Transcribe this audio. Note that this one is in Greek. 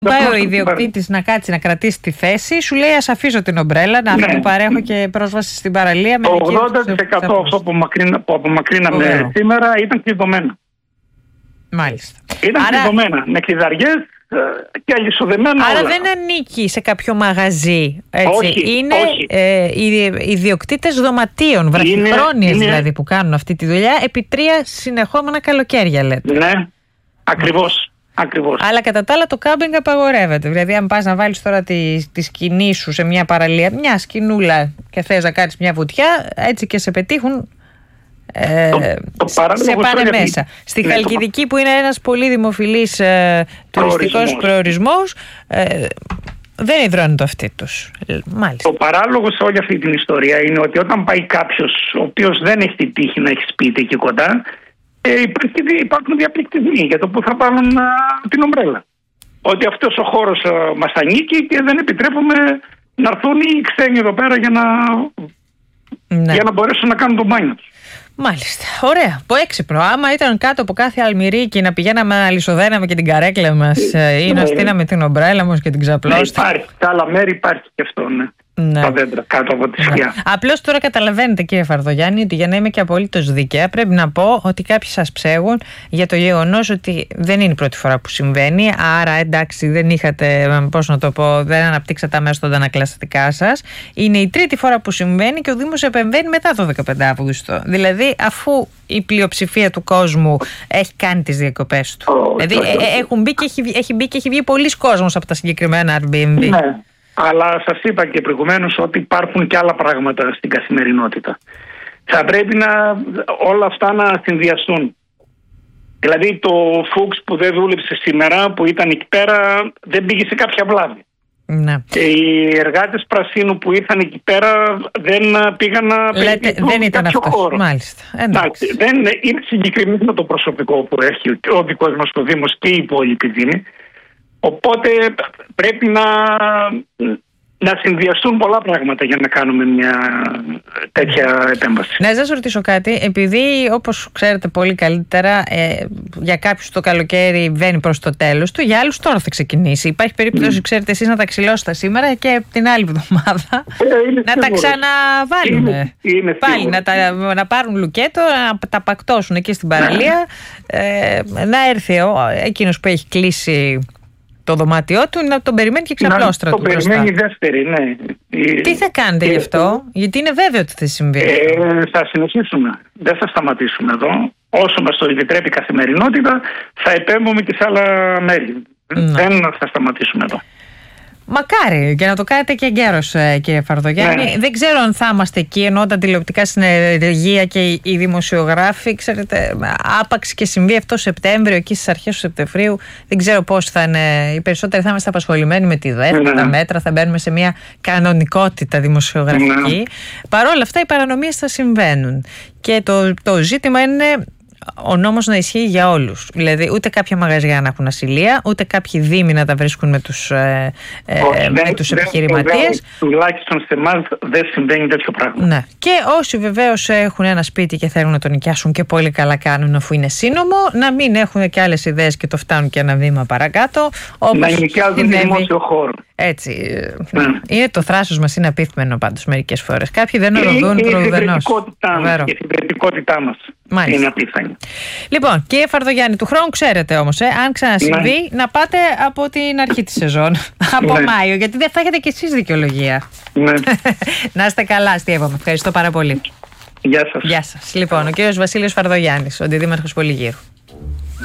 Πάει ο ιδιοκτήτης να κάτσει να κρατήσει τη θέση, σου λέει ας αφήσω την ομπρέλα, να του παρέχω και πρόσβαση στην παραλία. Το 80% αυτό που απομακρύναμε σήμερα ήταν κλειδωμένα. Μάλιστα. Ήταν κλειδωμένα, με κλειδαριές και αλυσοδεμένα. Άρα όλα. δεν ανήκει σε κάποιο μαγαζί. Έτσι. Όχι, είναι οι ιδιοκτήτες δωματίων, βραχυχρόνιες δηλαδή, που κάνουν αυτή τη δουλειά επί 3 συνεχόμενα καλοκαίρια, λέτε. Ναι, ακριβώς. Αλλά κατά τα άλλα το κάμπινγκ απαγορεύεται. Δηλαδή, αν πας να βάλεις τώρα τη σκηνή σου σε μια παραλία, μια σκηνούλα και θες να κάνεις μια βουτιά, έτσι και σε πετύχουν. Σε πάνε μέσα. Στη Χαλκιδική, που είναι ένας πολύ δημοφιλής τουριστικός προορισμός, δεν υδρώνει το αυτί τους. Μάλιστα. Το παράλογο σε όλη αυτή την ιστορία είναι ότι όταν πάει κάποιος ο οποίος δεν έχει την τύχη να έχει σπίτι εκεί κοντά, υπάρχουν διαπληκτισμοί για το που θα πάρουν την ομπρέλα. Ότι αυτός ο χώρος μας ανήκει και δεν επιτρέπουμε να έρθουν οι ξένοι εδώ πέρα για να μπορέσουν να κάνουν τον μπάνιο τους. Μάλιστα. Ωραία. Έξυπνο. Άμα ήταν κάτω από κάθε αλμυρίκι να πηγαίναμε να αλυσοδέναμε και την καρέκλα μας ή να στείναμε την ομπρέλα μας και την ξαπλώστε. Υπάρχει. Σε άλλα μέρη υπάρχει και αυτό, ναι. Τα δέντρα κάτω από τη σκιά. Απλώς τώρα καταλαβαίνετε, κύριε Φαρδογιάννη, ότι για να είμαι και απολύτως δίκαια, πρέπει να πω ότι κάποιοι σας ψέγουν για το γεγονός ότι δεν είναι η πρώτη φορά που συμβαίνει. Άρα, εντάξει, δεν είχατε, πώς να το πω, δεν αναπτύξατε αμέσως τα αντανακλαστικά σας. Είναι η τρίτη φορά που συμβαίνει και ο Δήμος επεμβαίνει μετά το 15 Αύγουστο. Δηλαδή, αφού η πλειοψηφία του κόσμου έχει κάνει τις διακοπές του. Δηλαδή, έχει μπει και έχει βγει πολλοί κόσμος από τα συγκεκριμένα Airbnb. Ναι. Αλλά σας είπα και προηγουμένως ότι υπάρχουν και άλλα πράγματα στην καθημερινότητα. Θα πρέπει όλα αυτά να συνδυαστούν. Δηλαδή το Φούξ που δεν δούλεψε σήμερα, που ήταν εκεί πέρα, δεν πήγε σε κάποια βλάβη. Ναι. Και οι εργάτες Πρασίνου που ήρθαν εκεί πέρα δεν πήγαν να περιποιηθούν δεν ήταν κάποιο χώρο. Μάλιστα. Εντάξει, δεν είναι συγκεκριμένο το προσωπικό που έχει ο δικός μας ο Δήμος και η υπόλοιπη Δήμη. Οπότε πρέπει να συνδυαστούν πολλά πράγματα για να κάνουμε μια τέτοια επέμβαση. Να σας ρωτήσω κάτι, επειδή όπως ξέρετε πολύ καλύτερα για κάποιους το καλοκαίρι βαίνει προς το τέλος του, για άλλους τώρα θα ξεκινήσει. Υπάρχει περίπτωση, ξέρετε εσείς, να τα ξυλώσετε σήμερα και την άλλη εβδομάδα να τα ξαναβάλουν. Πάλι να πάρουν λουκέτο, να τα πακτώσουν εκεί στην παραλία, να έρθει εκείνος που έχει κλείσει το δωμάτιό του, να τον περιμένει και ξαπλώστρα του. Το περιμένει η δεύτερη, ναι. Τι θα κάνετε γι' αυτό, γιατί είναι βέβαιο ότι θα συμβεί? Θα συνεχίσουμε. Δεν θα σταματήσουμε εδώ. Όσο μας το επιτρέπει η καθημερινότητα, θα επέμβουμε και σε άλλα μέρη. Δεν θα σταματήσουμε εδώ. Μακάρι και να το κάνετε και εγκαίρως, κύριε Φαρδογιάννη. Ναι. Δεν ξέρω αν θα είμαστε εκεί, ενώ τα τηλεοπτικά συνεργεία και οι δημοσιογράφοι, ξέρετε, άπαξ και συμβεί αυτό Σεπτέμβριο, εκεί στις αρχές του Σεπτεμβρίου. Δεν ξέρω πώς θα είναι. Οι περισσότεροι θα είμαστε απασχολημένοι με τη ΔΕΘ, με τα μέτρα, θα μπαίνουμε σε μια κανονικότητα δημοσιογραφική. Παρ' όλα αυτά, οι παρανομίες θα συμβαίνουν. Και το ζήτημα είναι ο νόμος να ισχύει για όλους. Δηλαδή, ούτε κάποια μαγαζιά να έχουν ασυλία, ούτε κάποιοι δήμοι να τα βρίσκουν με τους επιχειρηματίες. Τουλάχιστον σε εμάς δεν συμβαίνει τέτοιο πράγμα. Ναι. Και όσοι βεβαίως έχουν ένα σπίτι και θέλουν να το νοικιάσουν, και πολύ καλά κάνουν αφού είναι σύνομο, να μην έχουν και άλλες ιδέες και το φτάνουν και ένα βήμα παρακάτω. Να νοικιάζουν δημόσιο χώρο. Έτσι. Είναι το θράσος μας, είναι απίθμενο πάντως μερικές φορές. Κάποιοι δεν οροδούν προουδενός. Η εφηβετικότητά μας είναι απίθανη. Λοιπόν, κύριε Φαρδογιάννη, του χρόνου ξέρετε όμως, αν ξανασυμβεί, να πάτε από την αρχή της σεζόν. Από Μάιο, γιατί δεν θα έχετε κι εσείς δικαιολογία. Να είστε καλά, αστείευομαι. Ευχαριστώ πάρα πολύ. Γεια σας. Γεια σας. Λοιπόν, ο κύριος Βασίλειος Φαρδογιάννης, ο αντιδήμαρχος Πολυγύρου.